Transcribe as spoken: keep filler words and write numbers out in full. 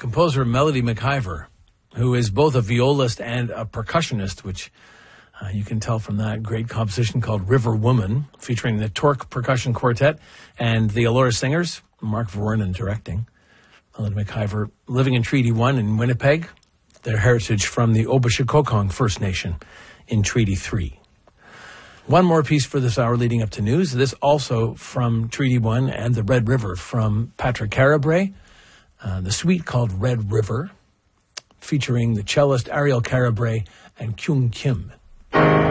composer Melody McIver, who is both a violist and a percussionist, which uh, you can tell from that great composition called River Woman, featuring the Torque Percussion Quartet and the Allure Singers, Mark Vernon directing. Melody McIver living in Treaty one in Winnipeg, their heritage from the Obishekokong First Nation in Treaty three. One more piece for this hour leading up to news. This also from Treaty one and the Red River from Patrick Carabray. Uh, the suite called Red River, featuring the cellist Ariel Carabray and Kyung Kim.